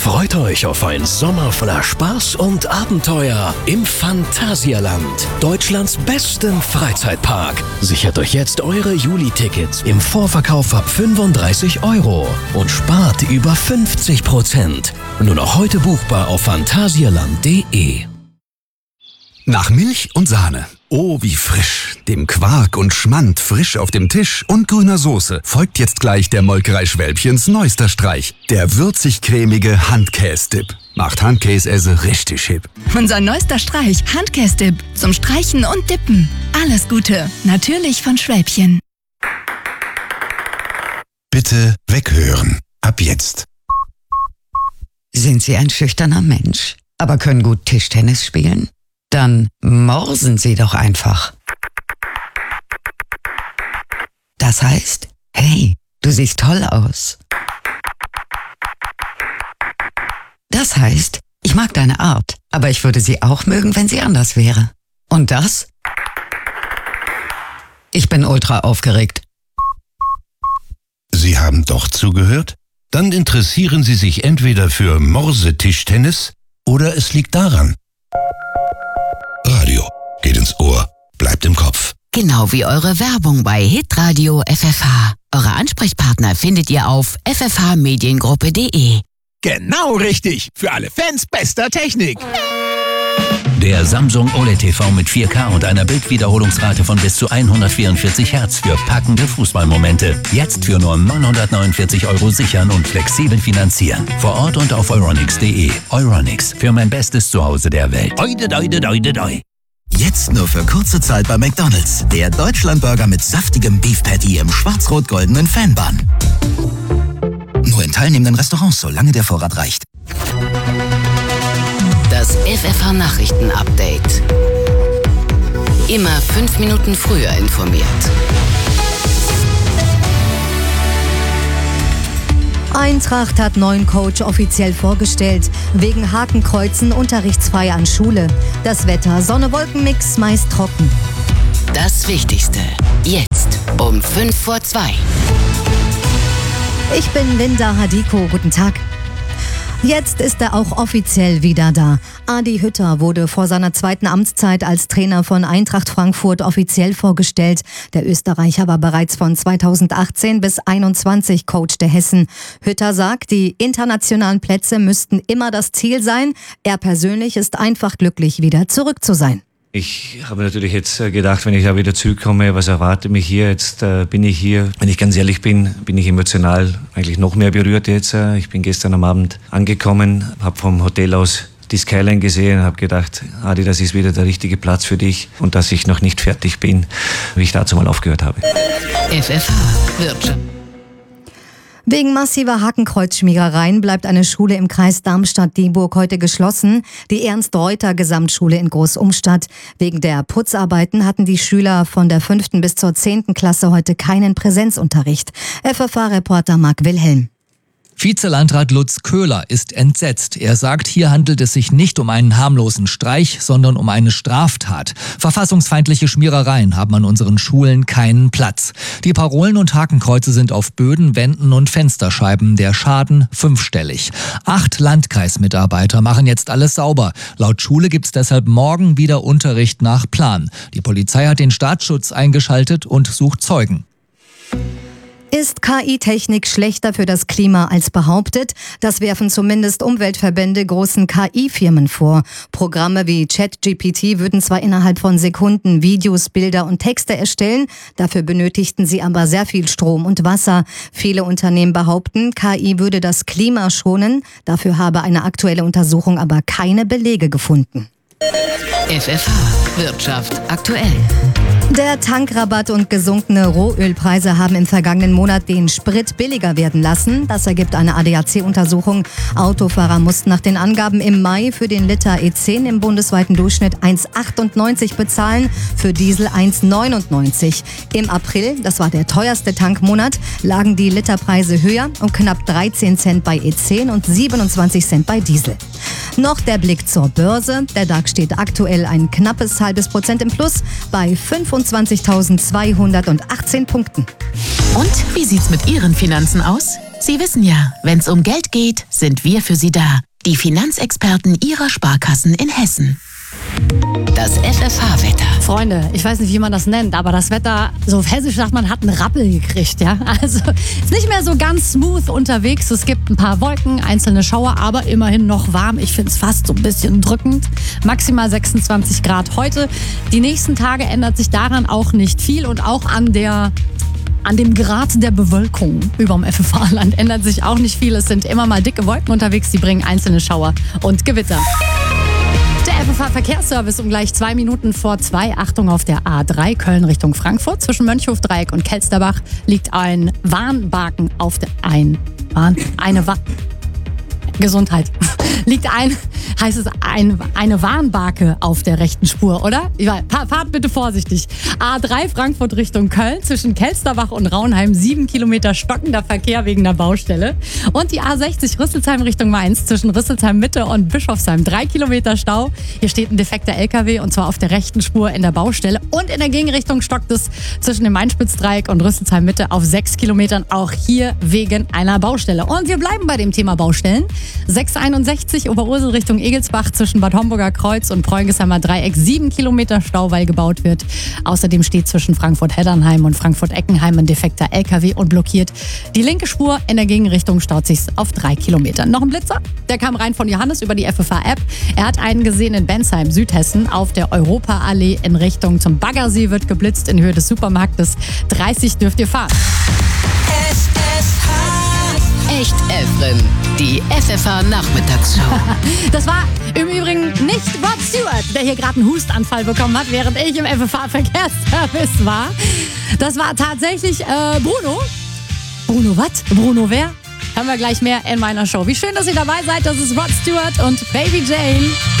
Freut euch auf ein Sommer voller Spaß und Abenteuer im Phantasialand, Deutschlands bestem Freizeitpark. Sichert euch jetzt eure Juli-Tickets im Vorverkauf ab 35 € und spart über 50%. Nur noch heute buchbar auf phantasialand.de. Nach Milch und Sahne. Oh, wie frisch. Dem Quark und Schmand frisch auf dem Tisch und grüner Soße folgt jetzt gleich der Molkerei Schwälbchens neuester Streich. Der würzig-cremige Handkäse-Dip. Macht Handkäse richtig hip. Unser neuester Streich, Handkäse-Dip. Zum Streichen und Dippen. Alles Gute. Natürlich von Schwälbchen. Bitte weghören. Ab jetzt. Sind Sie ein schüchterner Mensch, aber können gut Tischtennis spielen? Dann morsen Sie doch einfach. Das heißt, hey, du siehst toll aus. Das heißt, ich mag deine Art, aber ich würde sie auch mögen, wenn sie anders wäre. Und das? Ich bin ultra aufgeregt. Sie haben doch zugehört? Dann interessieren Sie sich entweder für Morsetischtennis oder es liegt daran. Radio geht ins Ohr, bleibt im Kopf. Genau wie eure Werbung bei Hitradio FFH. Eure Ansprechpartner findet ihr auf ffhmediengruppe.de. Genau richtig. Für alle Fans bester Technik. Der Samsung OLED TV mit 4K und einer Bildwiederholungsrate von bis zu 144 Hertz für packende Fußballmomente. Jetzt für nur 949 € sichern und flexibel finanzieren. Vor Ort und auf euronics.de. Euronics, für mein bestes Zuhause der Welt. Oide, doide, doide, doi. Jetzt nur für kurze Zeit bei McDonald's. Der Deutschlandburger mit saftigem Beef Patty im schwarz-rot-goldenen Fanbun. Nur in teilnehmenden Restaurants, solange der Vorrat reicht. Das FFH-Nachrichten-Update. Immer 5 Minuten früher informiert. Eintracht hat neuen Coach offiziell vorgestellt. Wegen Hakenkreuzen unterrichtsfrei an Schule. Das Wetter, Sonne-Wolken-Mix, meist trocken. Das Wichtigste. Jetzt um 2:05. Ich bin Linda Hadiko. Guten Tag. Jetzt ist er auch offiziell wieder da. Adi Hütter wurde vor seiner zweiten Amtszeit als Trainer von Eintracht Frankfurt offiziell vorgestellt. Der Österreicher war bereits von 2018 bis 2021 Coach der Hessen. Hütter sagt, die internationalen Plätze müssten immer das Ziel sein. Er persönlich ist einfach glücklich, wieder zurück zu sein. Ich habe natürlich jetzt gedacht, wenn ich da wieder zurückkomme, was erwartet mich hier? Jetzt bin ich hier. Wenn ich ganz ehrlich bin ich emotional eigentlich noch mehr berührt jetzt. Ich bin gestern am Abend angekommen, habe vom Hotel aus die Skyline gesehen, habe gedacht, Adi, das ist wieder der richtige Platz für dich und dass ich noch nicht fertig bin, wie ich dazu mal aufgehört habe. FFH Wirtschaft. Wegen massiver Hakenkreuzschmierereien bleibt eine Schule im Kreis Darmstadt-Dieburg heute geschlossen, die Ernst-Reuter-Gesamtschule in Großumstadt. Wegen der Putzarbeiten hatten die Schüler von der 5. bis zur 10. Klasse heute keinen Präsenzunterricht. FFH-Reporter Marc Wilhelm. Vizelandrat Lutz Köhler ist entsetzt. Er sagt, hier handelt es sich nicht um einen harmlosen Streich, sondern um eine Straftat. Verfassungsfeindliche Schmierereien haben an unseren Schulen keinen Platz. Die Parolen und Hakenkreuze sind auf Böden, Wänden und Fensterscheiben. Der Schaden 5-stellig. 8 Landkreismitarbeiter machen jetzt alles sauber. Laut Schule gibt's deshalb morgen wieder Unterricht nach Plan. Die Polizei hat den Staatsschutz eingeschaltet und sucht Zeugen. Ist KI-Technik schlechter für das Klima als behauptet? Das werfen zumindest Umweltverbände großen KI-Firmen vor. Programme wie ChatGPT würden zwar innerhalb von Sekunden Videos, Bilder und Texte erstellen, dafür benötigten sie aber sehr viel Strom und Wasser. Viele Unternehmen behaupten, KI würde das Klima schonen, dafür habe eine aktuelle Untersuchung aber keine Belege gefunden. FFH Wirtschaft aktuell. Der Tankrabatt und gesunkene Rohölpreise haben im vergangenen Monat den Sprit billiger werden lassen. Das ergibt eine ADAC-Untersuchung. Autofahrer mussten nach den Angaben im Mai für den Liter E10 im bundesweiten Durchschnitt 1,98 bezahlen, für Diesel 1,99. Im April, das war der teuerste Tankmonat, lagen die Literpreise höher um knapp 13 Cent bei E10 und 27 Cent bei Diesel. Noch der Blick zur Börse. Der DAX steht aktuell ein knappes halbes Prozent im Plus bei 25.218 Punkten. Und wie sieht's mit Ihren Finanzen aus? Sie wissen ja, wenn es um Geld geht, sind wir für Sie da. Die Finanzexperten Ihrer Sparkassen in Hessen. Das FFH-Wetter. Freunde, ich weiß nicht, wie man das nennt, aber das Wetter, so auf Hessisch sagt man, hat einen Rappel gekriegt, ja. Also ist nicht mehr so ganz smooth unterwegs. Es gibt ein paar Wolken, einzelne Schauer, aber immerhin noch warm. Ich finde es fast so ein bisschen drückend. Maximal 26 Grad heute. Die nächsten Tage ändert sich daran auch nicht viel und auch an dem Grad der Bewölkung überm FFH-Land ändert sich auch nicht viel. Es sind immer mal dicke Wolken unterwegs, die bringen einzelne Schauer und Gewitter. Der FFH-Verkehrsservice um gleich 2 Minuten vor 2. Achtung, auf der A3 Köln Richtung Frankfurt. Zwischen Mönchhofdreieck und Kelsterbach liegt ein Warnbaken auf der Gesundheit. Eine Warnbarke auf der rechten Spur, oder? Fahrt bitte vorsichtig. A3 Frankfurt Richtung Köln, zwischen Kelsterbach und Raunheim 7 Kilometer stockender Verkehr wegen der Baustelle. Und die A60 Rüsselsheim Richtung Mainz, zwischen Rüsselsheim Mitte und Bischofsheim 3 Kilometer Stau. Hier steht ein defekter LKW und zwar auf der rechten Spur in der Baustelle. Und in der Gegenrichtung stockt es zwischen dem Mainspitzdreieck und Rüsselsheim Mitte auf 6 Kilometern, auch hier wegen einer Baustelle. Und wir bleiben bei dem Thema Baustellen. 661 Oberursel Richtung Egelsbach zwischen Bad Homburger Kreuz und Preungesheimer Dreieck 7 Kilometer Stau, weil gebaut wird. Außerdem steht zwischen Frankfurt-Heddernheim und Frankfurt-Eckenheim ein defekter LKW und blockiert die linke Spur. In der Gegenrichtung staut sich's auf 3 Kilometer. Noch ein Blitzer, der kam rein von Johannes über die FFH-App. Er hat einen gesehen in Bensheim, Südhessen, auf der Europaallee in Richtung zum Baggersee wird geblitzt in Höhe des Supermarktes. 30 dürft ihr fahren. Echt Efren, die FFH-Nachmittagsshow. Das war im Übrigen nicht Rod Stewart, der hier gerade einen Hustanfall bekommen hat, während ich im FFH-Verkehrsservice war. Das war tatsächlich Bruno. Bruno was? Bruno wer? Haben wir gleich mehr in meiner Show. Wie schön, dass ihr dabei seid. Das ist Rod Stewart und Baby Jane.